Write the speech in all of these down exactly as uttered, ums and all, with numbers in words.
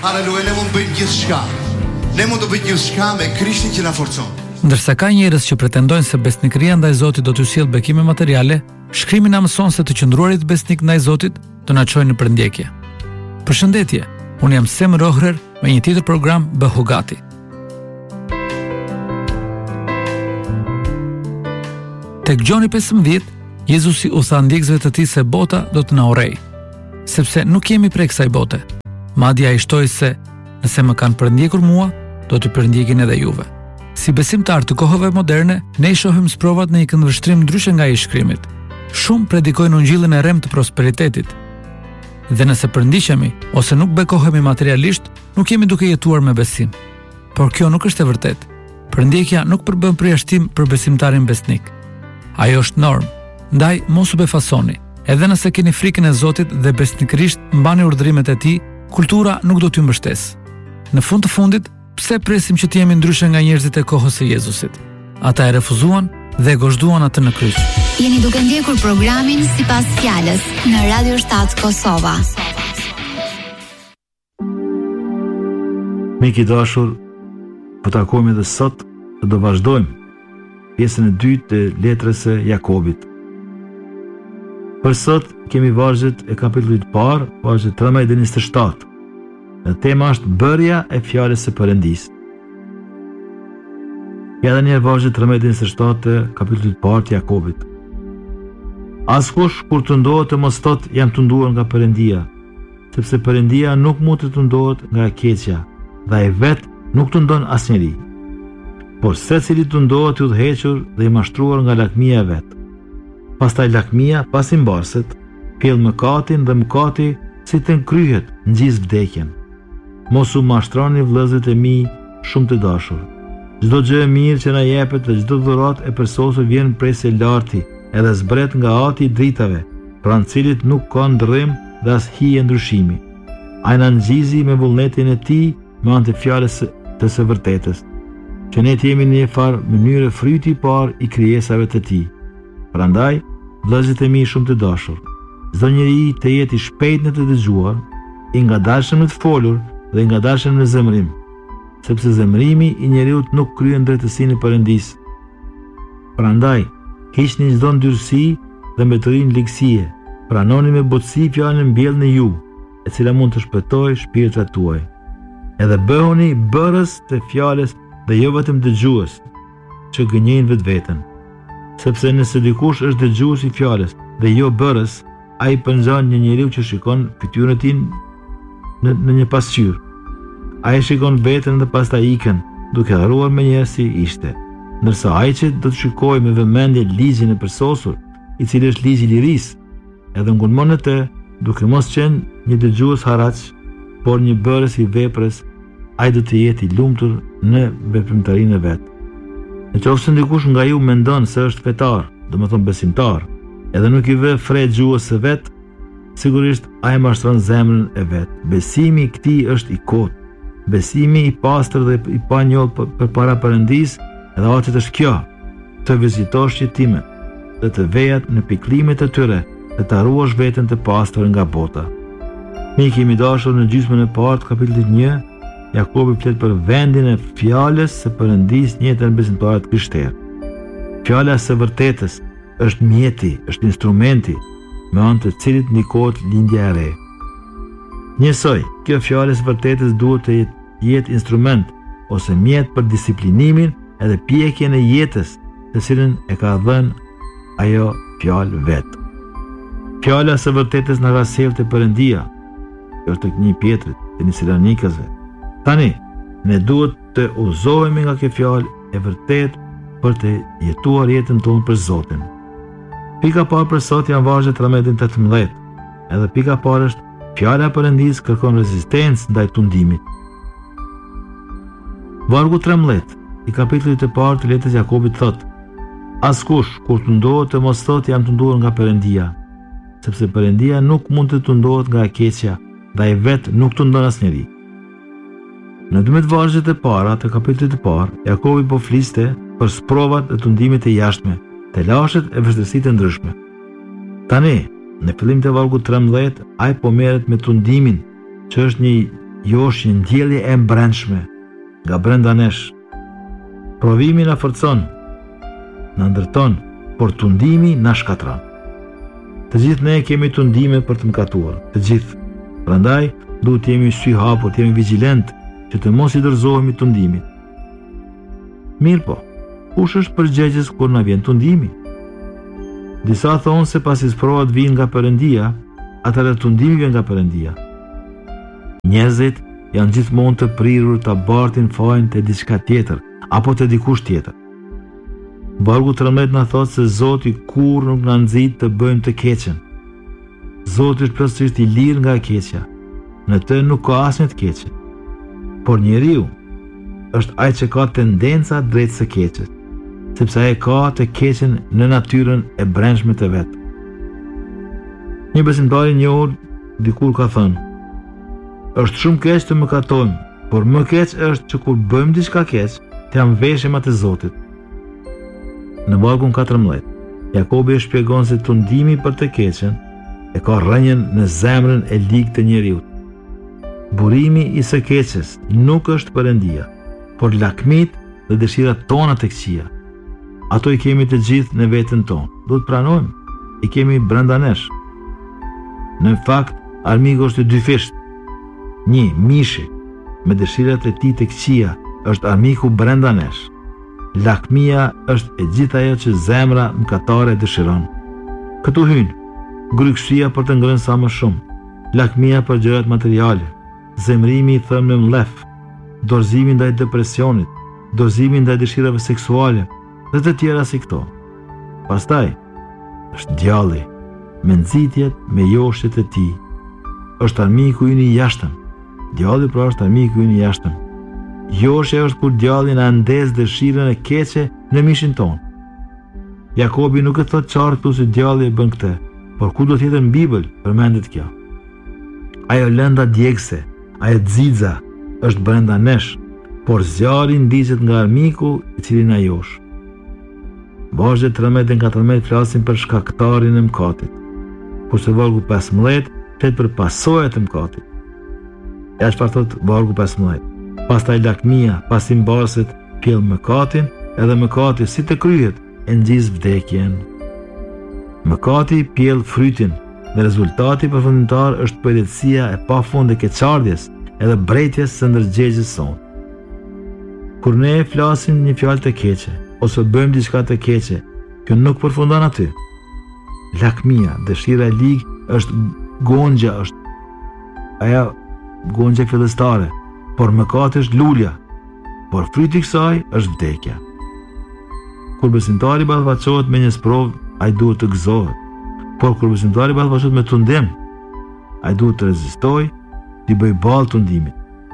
Halleluja, ne mund të bëjmë gjithçka. Ne mund të bëjmë gjithçka me Krishtin që na forcon. Ndërsa ka njerëz që pretendojnë se besnikëria ndaj Zotit do t'ju sjellë bekime materiale, shkrimi na mëson se të qëndruarit besnik ndaj Zotit do na çojë në përndjekje. Përshëndetje, unë jam Sem Rohrer me një tjetër program Bëhu Gati. Tek Gjoni pesëmbëdhjetë, Jezusi u tha ndjekësve të tij se bota do të na urrejë, sepse nuk jemi prej kësaj bote. Madje ai shtoi se nëse më kanë përndjekur mua, do të përndjekin edhe juve. Si besimtar të kohëve moderne, ne i shohim sprovat në një këndvështrim ndryshe nga i shkrimit. Shumë predikojnë ungjillin e rrem të prosperitetit. Dhe nëse përndiqemi ose nuk bekohemi materialisht, nuk jemi duke jetuar me besim. Por kjo nuk është e vërtetë. Përndjekja nuk përbën përjashtim për besimtarin besnik. Ajo është normë. Ndaj mos u befasoni. Edhe nëse keni frikën e Zotit dhe besnikërisht mbani urdhrimet e Tij, kultura nuk do t'ju mbështesë. Në fund të fundit, pse presim që të jemi ndryshe nga njerëzit e kohës së Jezusit? Ata e refuzuan dhe e gozhduan atë në kryq. Jeni duke ndjekur programin Sipas Fjalës në Radio shtat Kosova. Miki dashur, po takojmë edhe sot dhe do vazhdojmë pjesën e dytë të letrës së Jakobit. Për sot kemi vargjet e kapitullit parë, vargjet tridhjetë deri në njëzet e shtatë. Dhe tema është bërja e fjalës së Perëndisë. Ja edhe një vargjet tridhjetë deri në njëzet e shtatë të kapitullit parë të Jakobit. Askush kur të ndohet të mos thotë jam të nduar nga Perëndia, sepse Perëndia nuk mund të të ndohet nga e keqja, dhe ai vet nuk të ndon asnjëri. Por secili të ndohet i udhëhequr dhe i mashtruar nga lakmia e vet. Pastaj lakmia, pasi mbarset, pjell mëkatin dhe mëkati si të nkryhet ngjis vdekjen. Mos u mashtroni vëllezërit e mi shumë të dashur. Çdo gjë e mirë që na jepet dhe çdo dhuratë e përsosur vjen prej së larti, edhe zbret nga ati i dritave, pranë cilit nuk ka ndrrim dhe as hije ndryshimi. Ai na ngjizi me vullnetin e Tij me anë të fjalës të së vërtetës, që ne të jemi në një farë mënyrë fryti i parë i krijesave të Tij. Prandaj, vëllezërit e mi shumë të dashur, çdo njeri të jetë i shpejt në të dëgjuar, i ngadalshëm në të folur dhe i ngadalshëm në zemrim, sepse zemrimi i njeriut nuk kryen drejtësinë e Perëndisë. Prandaj, hiqni çdo ndyrësi dhe mbetërinë ligësie, pranoni me butësi fjalën e mbjellë në ju, e cila mund të shpëtojë shpirtrat tuaj. Edhe bëhuni bërës të fjalës dhe jo vetëm dëgjues, që gënjejnë vetveten. Sepse nëse dikush është dëgjues i fjalës dhe jo bërës, ai pënxan një njeriu që shikon fytyrën e tij në, në një pasqyrë. Ai shikon veten dhe pastaj ikën, duke harruar me njerëz si ishte. Ndërsa ai që do të shikojë me vëmendje ligjin e përsosur, i cili është ligji i lirisë, edhe ngulmon në të, duke mos qenë një dëgjues haraç, por një bërës i veprës, ai do të jetë i lumtur në veprimtarinë e vet. Në qoftë se dikush nga ju mendon se është fetar, do të thonë besimtar, edhe nuk i vë fre gjuhës së vet, sigurisht ai mashtron zemrën e vet. Besimi i këtij është i kotë. Besimi i pastër dhe i panjoll përpara Perëndisë, edhe atë është kjo: të vizitosh jetimet dhe të vejat në pikëllimet e tyre dhe të harruash veten të pastër nga bota. Ne kemi dashur në gjysmën e parë të kapitullit një, Jakobi flet për vendin e fjalës së Perëndisë në jetën e besimtarit krishterë. Fjala së vërtetës është mjeti, është instrumenti me anë të cilit ndikohet lindja e re. Njësoj, kjo fjalë së vërtetës duhet të jetë, jetë instrument ose mjet për disiplinimin edhe pjekjen e jetës, të cilën e ka dhënë ajo fjalë vet. Fjala së vërtetës na ka sjellë te Perëndia. Kjo është tek një Pjetrit, te Thesalonikësve. Tani, ne duhet të udhëzohemi nga kjo fjalë e vërtet për të jetuar jetën tonë për Zotin. Pika parë për sot janë vargjet tridhjetë deri në tetëmbëdhjetë. Edhe pika parë është fjala e Perëndisë kërkon rezistencë ndaj tundimit. Vargu trembëdhjetë i kapitullit të parë të letrës Jakobit thotë: Askush kur të ndohet të mos thotë jam të nduar nga Perëndia, sepse Perëndia nuk mund të të ndohet nga e keqja, dhe ai vet nuk të ndon asnjëri. Në dymbëdhjetë vargjet e para të kapitullit të parë, Jakobi po fliste për sprovat e tundimit e jashtme, të lashet e vështirësitë e ndryshme. Tani, në fillim të vargut trembëdhjetë, ai po merret me tundimin, që është një jo është një ndjelje e brendshme nga brenda nesh. Provimi na forcon, na ndërton, por tundimi na shkatron. Të gjithë ne kemi tundime për të mëkatuar, të gjithë. Prandaj duhet të jemi sy hapur, të jemi vigjilent që të mos i dorëzohemi tundimit. Mirë po, kush është përgjegjës kur na vjen tundimi? Disa thonë se pasi provat vijnë nga Perëndia, atëherë tundimi vjen nga Perëndia. Njerëzit janë gjithmonë të prirur ta bartin fajin te diçka tjetër apo te dikush tjetër. Vargu tridhjetë na thotë se Zoti kurrë nuk na nxit të bëjmë të keqen. Zoti është plotësisht i lirë nga e keqja. Në të nuk ka asnjë të keqe. Por njeriu është ai që ka tendenca drejt së keqes, sepse ai ka të keqen në natyrën e brendshme të vet. Një besimtar i njohur dikur ka thënë: "Është shumë keq të mëkatojmë, por më keq është që kur bëjmë diçka keq, të jam veshëm atë Zotit." Në vargun katërmbëdhjetë, Jakobi e shpjegon se tundimi për të keqen e ka rrënjën në zemrën e ligë të njeriut. Burimi i së keqes nuk është Perëndia, por lakmit dhe dëshirat tona të këqija. Ato i kemi të gjithë në veten tonë. Duhet të pranojmë, i kemi brenda nesh. Në fakt, armiku është dyfisht. Një mishi me dëshirat e tij të këqija është armiku brenda nesh. Lakmia është e gjithë ajo që zemra mëkatare dëshiron. Këtu hyn grykësia për të ngrënë sa më shumë, lakmia për gjërat materiale, zemrimi i thënë me mlef, dorëzimi ndaj depresionit, dorëzimi ndaj dëshirave seksuale dhe të tjera si këto. Pastaj është djalli me nxitjet me joshtet e tij. Është armiku ynë i jashtëm. Djalli pra është armiku ynë i jashtëm. Joshja është kur djalli na ndez dëshirën e keqe në mishin ton. Jakobi nuk e thot qartë këtu se djalli e bën këtë, por ku do tjetër në Bibël përmendet kjo. Ajo lënda djegëse, ajo xixa është brenda nesh, por zjarri ndiqet nga armiku i cili na josh. Vargjet tridhjetë e katërmbëdhjetë flasin për shkaktarin e mëkatit, kurse vargu pesëmbëdhjetë flet për pasojat e mëkatit. Ja çfarë thot vargu pesëmbëdhjetë. Pastaj lakmia, pasi mbaset, pjell mëkatin, edhe mëkati si të kryhet e nxis vdekjen. Mëkati pjell frytin dhe rezultati përfundimtar është përjetësia e pafund e keqardhjes edhe brejtjes së ndërgjegjes sonë. Kur ne flasim një fjalë të keqe ose bëjmë diçka të keqe, kjo nuk përfundon aty. Lakmia, dëshira e ligë është gonxha, është ajo gonxha fillestare, por mëkati është lulja, por fryti i kësaj është vdekja. Kur besimtari ballafaqohet me një sprovë, ai duhet të gëzohet. Por kur besimtari ballafaqohet me tundim, ai duhet të rezistojë, të bëjë ballë tundimit.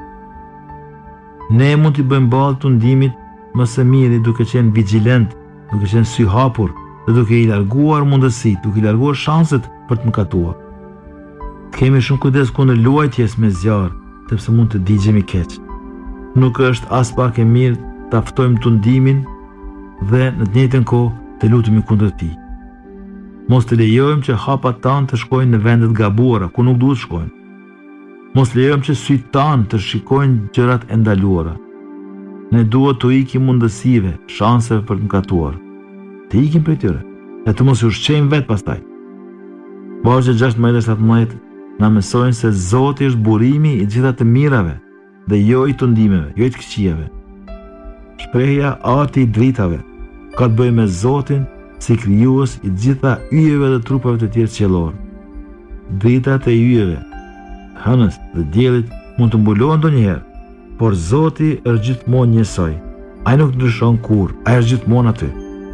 Ne mund të bëjmë ballë tundimit më së miri duke qenë vigjilent, duke qenë sy hapur dhe duke i larguar mundësitë, duke i larguar shanset për të mëkatuar. Të kemi shumë kujdes kundër luajtjes me zjarr, sepse mund të digjemi keq. Nuk është as pak e mirë ta ftojmë tundimin dhe në të njëjtën kohë të lutemi kundër tij. Mos të lejojmë që hapat tanë të shkojnë në vendet gabuara ku nuk duhet shkojnë. Mos lejojmë që sytë tanë të shikojnë gjërat e ndaluara. Ne duhet të ikim mundësive, shanseve për të mëkatuar. Të ikim prej tyre, e të mos i ushqejmë vetë pastaj. Vargjet gjashtëmbëdhjetë e shtatëmbëdhjetë na mësojnë se Zoti është burimi i gjitha të mirave dhe jo i tundimeve, jo i të këqijave. Shprehja arti i dritave ka të bëjë me Zotin si krijues i gjitha yjeve dhe trupave të tjerë qiellor. Dritat e yjeve, hënës dhe diellit mund të mbulohen ndonjëherë, por Zoti është gjithmonë njësoj. Ai nuk ndryshon kurrë, ai është gjithmonë aty.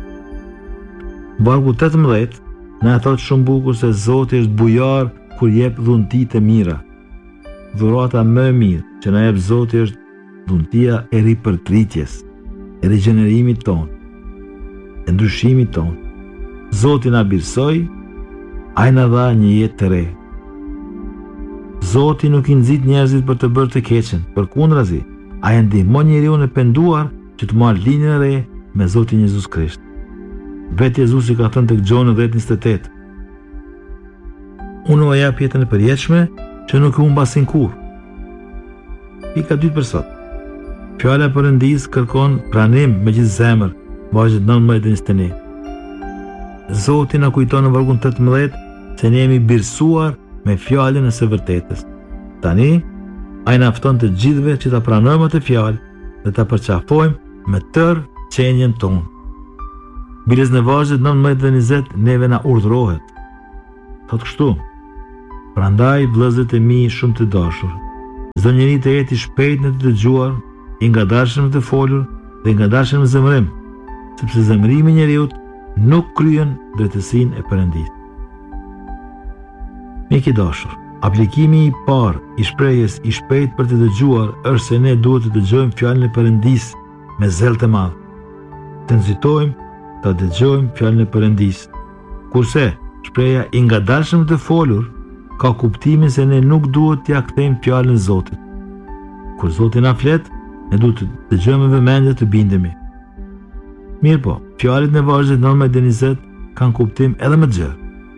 Vargu tetëmbëdhjetë na thot shumë bukur se Zoti është bujar kur jep dhunti të mira. Dhurata më e mirë që na jep Zoti është dhuntia e ripërtritjes, e rigjenerimit ton, e ndryshimit ton. Zoti na birësoi, ai na dha një jetë të re. Zoti nuk i nxit njerëzit për të bërë të keqen, përkundrazi, ai e ndihmon njeriu në penduar që të marrë linjën e re me Zotin Jezus Krisht. Vetë Jezusi ka thënë tek Gjoni dhjetë njëzet e tetë: Unë o jap jetën e përjetshme që nuk e humb asnjë kurrë. Pika dytë për sot. Fjala e Perëndisë kërkon pranim me gjithë zemër, Vazhdet nëntëmbëdhjetë e njëzet e një. Zoti na kujton në vargun tetëmbëdhjetë se ne jemi birësuar me fjalën e së vërtetës. Tani, ai na fton të gjithëve që ta pranojmë atë fjalë dhe ta përqafojmë me tërë qenjen tonë. Biles në vazhdet nëntëmbëdhjetë dhe njëzet neve na urdhërohet. Thot kështu: Prandaj vëllezërit e mi shumë të dashur, çdo njeri të jetë i shpejt në të dëgjuar, i ngadalshëm në të folur dhe i ngadalshëm në zemrim, sepse zemrimi i njeriut nuk kryen drejtësinë e Perëndisë. Mik i dashur, aplikimi i parë i shprehjes i shpejt për të dëgjuar është se ne duhet të dëgjojmë fjalën e Perëndisë me zel të madh. Të nxitojmë ta dëgjojmë fjalën e Perëndisë. Kurse shprehja i ngadalshëm të folur ka kuptimin se ne nuk duhet t'ia kthejmë fjalën e Zotit. Kur Zoti na flet, ne duhet të dëgjojmë me vëmendje të bindemi. Mirë po, fjalët në vazhdet nëntëmbëdhjetë dhe njëzet kanë kuptim edhe më të gjerë.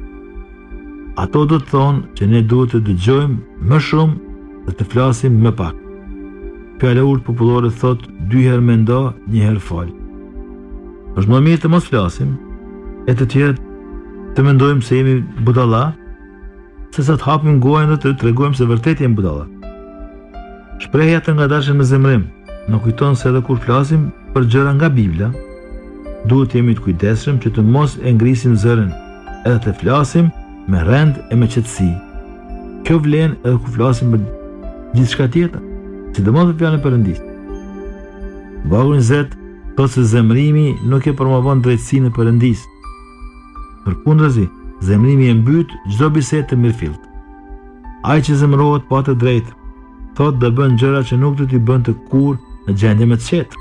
Ato do të thonë që ne duhet të dëgjojmë më shumë dhe të flasim më pak. Fjala e urtë popullore thot dy herë mendo, një herë fal. Është më mirë të mos flasim e të tjerë të mendojmë se jemi budalla, se sa të hapim gojën dhe të tregojmë se vërtet jemi budalla. Shprehja të ngadalshëm me zemrim na kujton se edhe kur flasim për gjëra nga Bibla, duhet jemi të kujdesshëm që të mos e ngrisim zërin, edhe të flasim me rend e me qetësi. Kjo vlen edhe kur flasim për gjithçka tjetër, sidomos për fjalën e Perëndisë. Vargu njëzet thotë se zemrimi nuk e promovon drejtësinë e Perëndisë. Përkundrazi, zemrimi e mbyt çdo bisedë të mirëfillt. Ai që zemrohet pa të drejtë, thotë do bën gjëra që nuk do t'i bën të kur në gjendje me të qetë.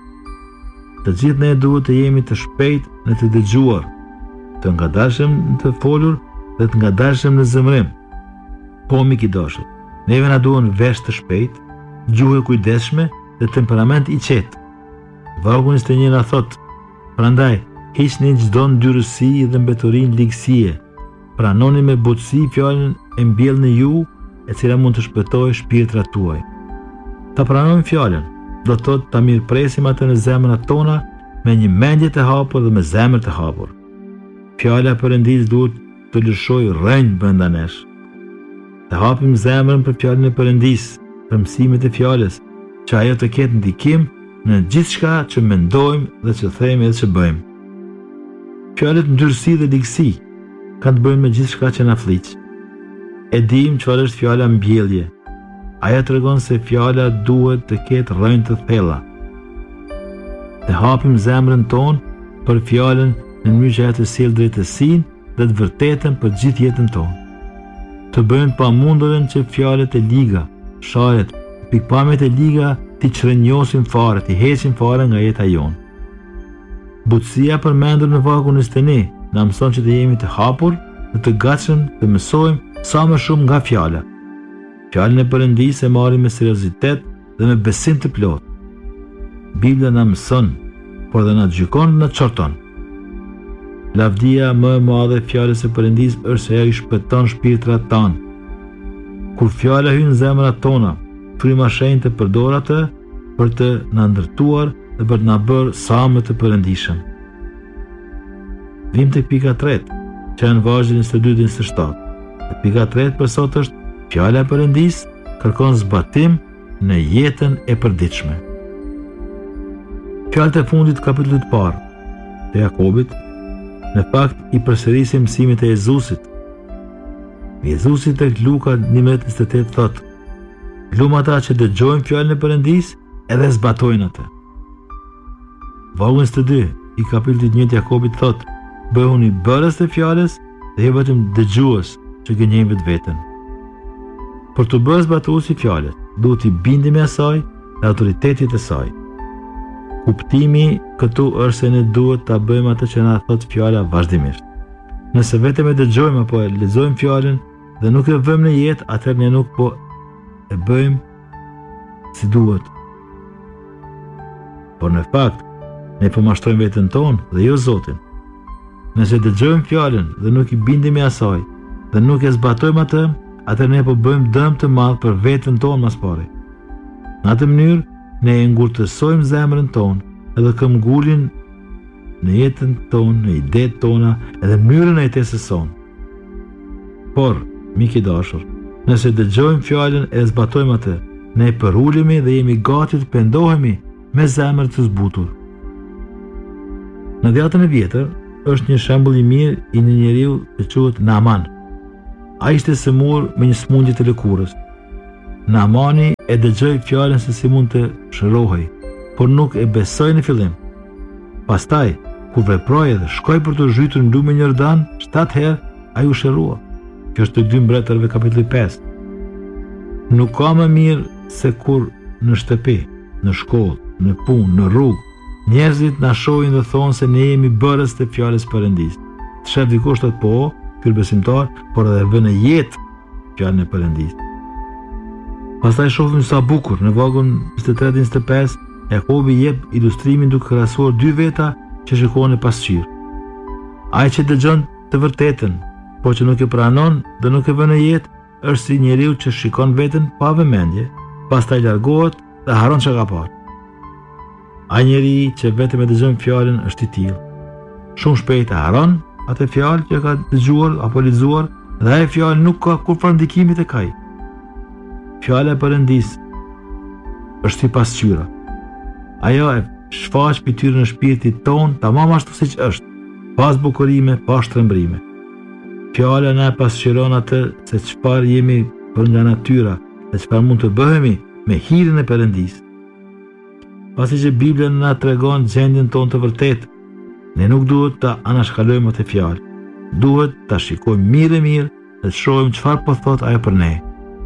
Të gjithë ne duhet të jemi të shpejt në të dëgjuar, të ngadalshëm në të folur dhe të ngadalshëm në zemrim. Po mik i dashur, neve na duhen vesh të shpejt, gjuhë e kujdesshme dhe temperament i qetë. Vargu njëzet e një na thotë: Prandaj, hiqni çdo ndyrësi dhe mbeturinë ligësie. Pranoni me butësi fjalën e mbjellë në ju, e cila mund të shpëtojë shpirtrat tuaj. Ta pranojmë fjalën, do të thotë ta mirëpresim atë në zemrat tona me një mendje të hapur dhe me zemër të hapur. Fjala e Perëndisë duhet të lëshojë rrënjë brenda nesh. Të hapim zemrën për fjalën e Perëndisë, për mësimet e fjalës, që ajo të ketë ndikim në gjithçka që mendojmë dhe që themi dhe që bëjmë. Fjalët ndyrësi dhe ligësi kanë të bëjnë me gjithçka që na fliq. E dim çfarë është fjala mbjellje. Aja tregon se fjala duhet të ketë rrënjë të thella. Të hapim zemrën tonë për fjalën në mënyrë që ajo të sjellë drejtësinë dhe të vërtetën për gjithë jetën tonë. Të bëjmë pamundurën që fjalët e liga, sharet, pikpamjet e liga t'i çrënjosin fare, t'i heqin fare nga jeta jonë. Butësia përmendur në vargun njëzet e një na mëson që të jemi të hapur dhe të gatshëm të mësojmë sa më shumë nga fjala. Fjalën e Perëndisë e marrim me seriozitet dhe me besim të plotë. Bibla na mëson, por dhe na gjykon dhe na çorton. Lavdia më e madhe e fjalës së Perëndisë është se ajo i shpëton shpirtrat tanë. Kur fjala hyn në zemrat tona, fryma e shenjtë të përdor atë për të na ndërtuar dhe për të na bërë sa më të perëndishëm. Vim tek pika tretë, që janë vazhdet njëzet e dy dhe njëzet e shtatë. Dhe pika tretë për sot është: fjala e Perëndisë kërkon zbatim në jetën e përditshme. Fjalët e fundit të kapitullit të parë të Jakobit në fakt i përsërisin mësimet e Jezusit. Jezusi tek Luka njëmbëdhjetë njëzet e tetë thotë: "Lum ata që dëgjojnë fjalën e Perëndisë edhe zbatojnë atë." Vargu njëzet e dy i kapitullit një të Jakobit thotë: "Bëhuni bërës të fjalës dhe jo vetëm dëgjues që gënjejnë vetveten." Për të bërë zbatuesi i fjalës, duhet i bindemi asaj dhe autoritetit të saj. Kuptimi këtu është se ne duhet ta bëjmë atë që na thot fjala vazhdimisht. Nëse vetëm e dëgjojmë apo e lexojmë fjalën dhe nuk e vëmë në jetë, atëherë ne nuk po e bëjmë si duhet. Por në fakt, ne po mashtrojmë veten tonë dhe jo Zotin. Nëse dëgjojmë fjalën dhe nuk i bindemi asaj dhe nuk e zbatojmë atë, atëherë ne po bëjmë dëm të madh për veten tonë mas pari. Në atë mënyrë, ne e ngurtësojmë zemrën tonë edhe këmbgulin në jetën tonë, në idetë tona edhe mënyrën e jetesës sonë. Por, mik i dashur, nëse dëgjojmë fjalën e zbatojmë atë, ne përulemi dhe jemi gati të pendohemi me zemër të zbutur. Në dhjetën e vjetër është një shembull i mirë i një njeriu që quhet Naaman. Ai ishte sëmur me një smundje të lëkurës. Naamani e dëgjoi fjalën se si mund të shërohej, por nuk e besoi në fillim. Pastaj, kur veproi dhe shkoi për të zhytur në lumin e Jordan, shtatë herë ai u shërua. Kjo është dy mbretërve kapitulli pesë. Nuk ka më mirë se kur në shtëpi, në shkollë, në punë, në rrugë, njerëzit na shohin dhe thonë se ne jemi bërës të fjalës Perëndis. Të shef dikush thotë po, ky besimtar, por edhe vën në jetë fjalën e Perëndis. Pastaj shohim sa bukur në vargun njëzet e tre njëzet e pesë, Jakobi jep ilustrimin duke krahasuar dy veta që shikojnë pasqyrë. Ai që dëgjon të vërtetën, por që nuk e pranon dhe nuk e vën në jetë, është si njeriu që shikon veten pa vëmendje, pastaj largohet dhe haron çka ka parë. Ai njeri që vetëm e dëgjon fjalën është i tillë. Shumë shpejt e haron atë fjalë që ka dëgjuar apo lexuar dhe ai fjalë nuk ka kurrë ndikimi tek ai. Fjala e Perëndis është si pasqyra. Ajo e shfaq fytyrën e shpirtit ton, tamam ashtu siç është, pas bukurime, pas shtrembrime. Fjala na pasqyron atë se çfarë jemi për nga natyra dhe çfarë mund të bëhemi me hirin e Perëndis. Pasi që Biblia na tregon gjendjen tonë të vërtetë, ne nuk duhet ta anashkalojmë atë fjalë. Duhet ta shikojmë mirë e mirë dhe të shohim çfarë po thot ajo për ne.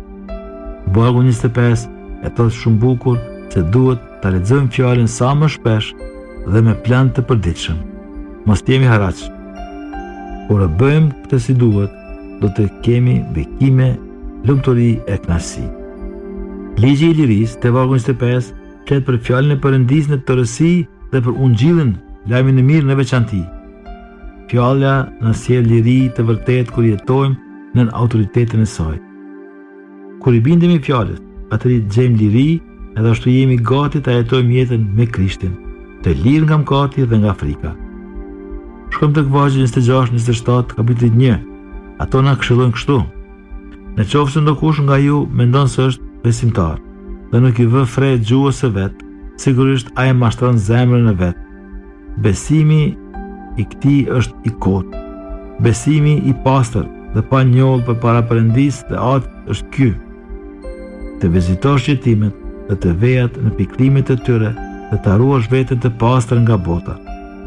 Vargu njëzet e pesë e thot shumë bukur se duhet ta lexojmë fjalën sa më shpesh dhe me plan të përditshëm. Mos jemi haraç. Kur e bëjmë këtë si duhet, do të kemi bekime, lumturi e kënaqësi. Ligji i lirisë te vargu njëzet e pesë flet për fjalën e Perëndis në tërësi dhe për ungjillin, lajmin e mirë në veçanti. Fjala na sjell liri të vërtetë kur jetojmë nën autoritetin e saj. Kur i bindemi fjalës, atëri gjejmë liri edhe ashtu jemi gati të jetojmë jetën me Krishtin, të lirë nga mëkati dhe nga frika. Shkojmë tek vargu njëzet e gjashtë njëzet e shtatë kapitulli një. Ato na këshillojnë kështu: në qoftë se ndokush nga ju mendon se është besimtar dhe nuk i vë fre gjuhës së vet, sigurisht ai mashtron zemrën e vet. Besimi i këtij është i kotë. Besimi i pastër dhe pa njollë përpara Perëndis dhe atë është ky: të vizitosh jetimet dhe të vejat në pikëllimet e tyre dhe të ruash veten të pastër nga bota.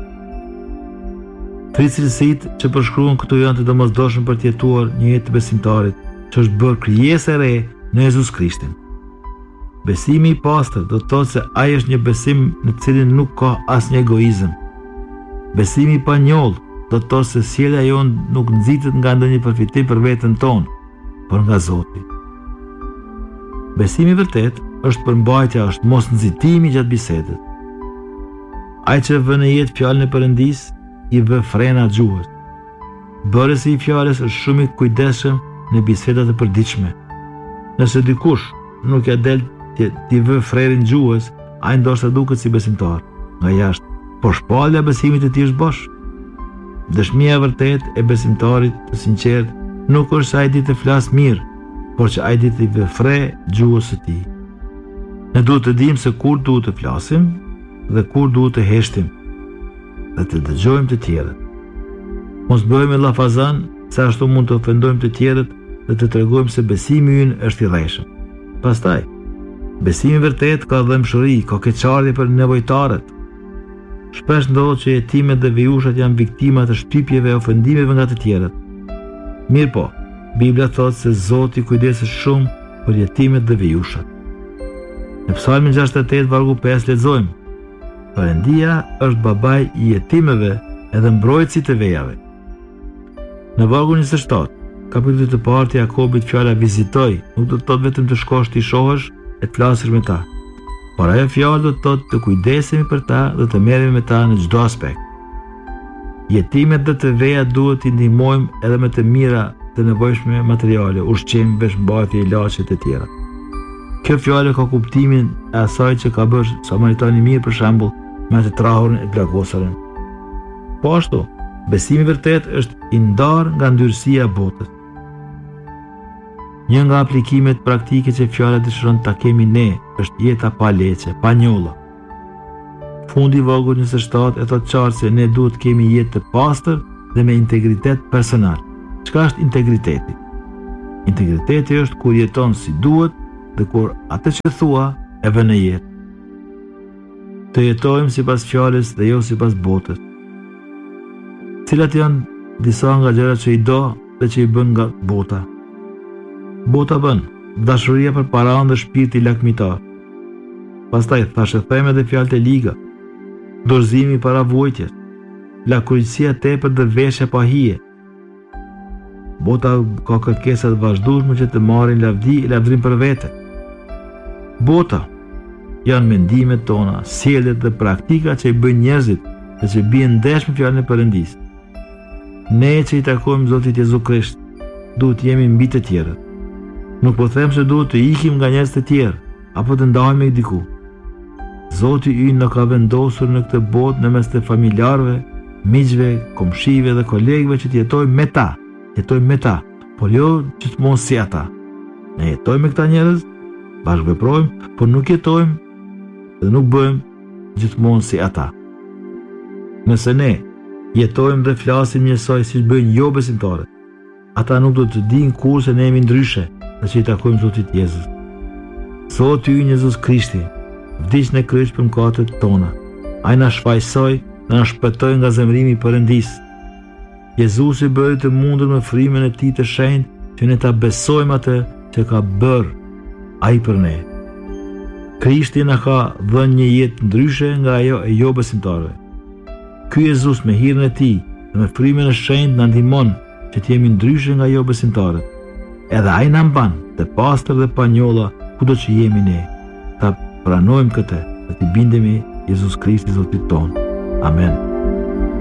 Tre cilësitë që përshkruan këtu janë të domosdoshme për të jetuar një jetë të besimtarit, që është bërë krijesë e re në Jezus Krishtin. Besimi i pastër do të thotë se ai është një besim në cilin nuk ka asnjë egoizëm. Besimi i panjollë do të thotë se sjellja jonë nuk nxitet nga ndonjë përfitim për veten tonë, por nga Zoti. Besimi i vërtet është përmbajtja, është mos nxitimi gjatë bisedës. Ai që vën në jetë fjalën e Perëndis i vë frena gjuhës. Bërësi i fjalës është shumë i kujdesshëm në bisedat e përditshme. Nëse dikush nuk ja del t'i vë frerin gjuhës, ai ndoshta duket si besimtar nga jashtë, por shpallja e besimit të tij është bosh. Dëshmia e vërtetë e besimtarit të sinqert nuk është se ai di të flas mirë, por që ai di të vë fre gjuhës së tij. Ne duhet të dimë se kur duhet të flasim dhe kur duhet të heshtim dhe të dëgjojmë të tjerët. Mos bëhemi llafazan, se ashtu mund të ofendojmë të tjerët dhe të tregojmë se besimi ynë është i rreshëm. Pastaj, besimi vërtet ka dhëmshëri, ka keqardhje për nevojtarët. Shpesh ndodh që jetimet dhe vijushat janë viktima të shtypjeve e ofendimeve nga të tjerët. Mirë po, Biblia thotë se Zoti kujdeset shumë për jetimet dhe vijushat. Në Psalmin gjashtëdhjetë e tetë vargu pesë lexojmë: Perëndia është babai i jetimeve edhe mbrojtësi të vejave. Në vargun njëzet e shtatë, kapitullit të parë të Jakobit, fjala vizitoj nuk do të thotë vetëm të shkosh t'i shohësh e të flasësh me ta, por ajo fjalë do të thotë të kujdesemi për ta dhe të merremi me ta në çdo aspekt. Jetimet dhe të vejat duhet t'i ndihmojmë edhe me të mira të nevojshme materiale, ushqim, veshmbathje, ilaçe të tjera. Kjo fjale ka kuptimin e asaj që ka bërë Samaritani mirë për shembull me të trahurin e plagosarën. Po ashtu, besimi vërtet është i ndarë nga ndyrësia e botës. Një nga aplikimet praktike që fjala dëshiron ta kemi ne është jeta pa leçe, pa njolla. Fundi i vogël njëzet e shtatë e thotë qartë se ne duhet kemi jetë të pastër dhe me integritet personal. Çka është integriteti? Integriteti është kur jeton si duhet dhe kur atë që thua e vën në jetë. Të jetojmë sipas fjalës dhe jo sipas botës. Cilat janë disa nga gjërat që i do dhe që i bën nga bota? Bota bën dashuria për paranë dhe shpirti lakmitar. Pastaj thashë theme dhe fjalët e liga, dorëzimi para vojtjes, lakuriqësia tepër dhe veshja pa hije. Bota ka kërkesa të vazhdueshme që të marrin lavdi e lavdrim për vete. Bota janë mendimet tona, sjelljet dhe praktika që i bëjnë njerëzit dhe që bien ndesh me fjalën e Perëndisë. Ne që i takojmë Zotit Jezu Krisht, duhet jemi mbi të tjerët. Nuk po them se duhet të ikim nga njerëz të tjerë apo të ndahemi me diku. Zoti ynë na ka vendosur në këtë botë në mes të familjarëve, miqve, komshive dhe kolegëve që të jetojmë me ta, jetojmë me ta, por jo gjithmonë si ata. Ne jetojmë me këta njerëz, bashkëveprojmë, por nuk jetojmë dhe nuk bëjmë gjithmonë si ata. Nëse ne jetojmë dhe flasim njësoj si bëjnë jo besimtarët, ata nuk do të dinë kur se ne jemi ndryshe dhe që i takojmë Zotit Jezus. Zoti ynë Jezus Krishti vdiq në kryq për mëkatet tona. Ai na shfaqsoi dhe na shpëtoi nga zemrimi i Perëndisë. Jezusi bëri të mundur me frymën e tij të shenjtë që ne ta besojmë atë që ka bërë ai për ne. Krishti na ka dhënë një jetë ndryshe nga ajo e jo besimtarëve. Ky Jezus me hirën e tij dhe me frymën e shenjtë na ndihmon që të jemi ndryshe nga jo besimtarët. Edhe ai na mban të pastër dhe pa njolla kudo që jemi ne. Ta pranojmë këtë dhe të bindemi Jezus Krishti Zotit ton. Amen.